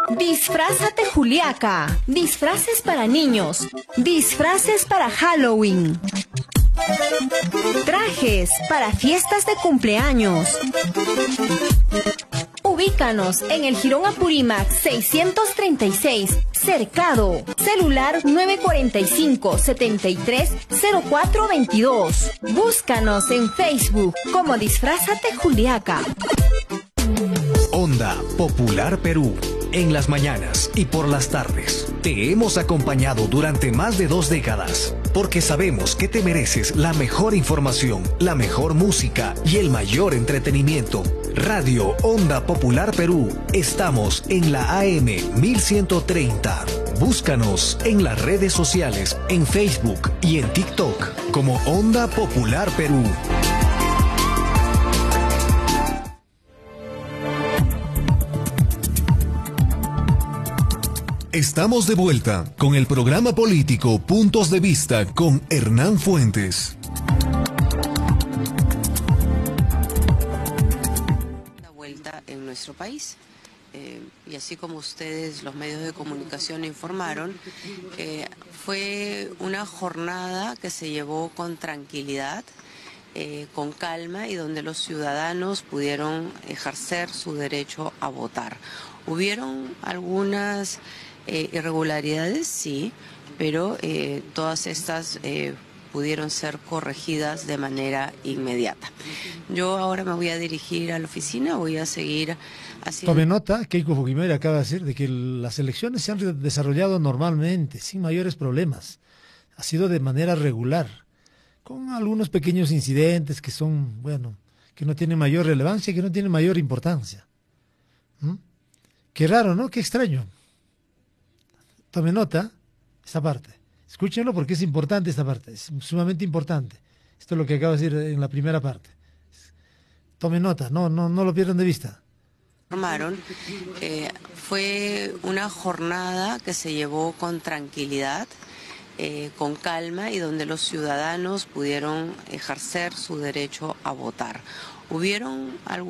Disfrázate Juliaca. Disfraces para niños. Disfraces para Halloween. Trajes para fiestas de cumpleaños. Ubícanos en el Jirón Apurímac 636, Cercado. Celular 945-730422. Búscanos en Facebook como Disfrázate Juliaca. Onda Popular Perú. En las mañanas y por las tardes. Te hemos acompañado durante más de 2 décadas, porque sabemos que te mereces la mejor información, la mejor música y el mayor entretenimiento. Radio Onda Popular Perú. Estamos en la AM 1130. Búscanos en las redes sociales, en Facebook y en TikTok como Onda Popular Perú. Estamos de vuelta con el programa político Puntos de Vista con Hernán Fuentes. La vuelta en nuestro país. Y así como ustedes, los medios de comunicación, informaron, fue una jornada que se llevó con tranquilidad, con calma y donde los ciudadanos pudieron ejercer su derecho a votar. Hubieron algunas irregularidades, sí, pero todas estas pudieron ser corregidas de manera inmediata. Yo ahora me voy a dirigir a la oficina, voy a seguir haciendo... Tome nota, Keiko Fujimori acaba de decir de que las elecciones se han desarrollado normalmente, sin mayores problemas. Ha sido de manera regular, con algunos pequeños incidentes que son, bueno, que no tienen mayor relevancia, que no tienen mayor importancia. Qué raro, ¿no? Qué extraño. Tome nota esta parte. Escúchenlo porque es importante esta parte, es sumamente importante. Esto es lo que acabo de decir en la primera parte. Tome nota, no lo pierdan de vista. Fue una jornada que se llevó con tranquilidad, con calma y donde los ciudadanos pudieron ejercer su derecho a votar. Hubieron algunos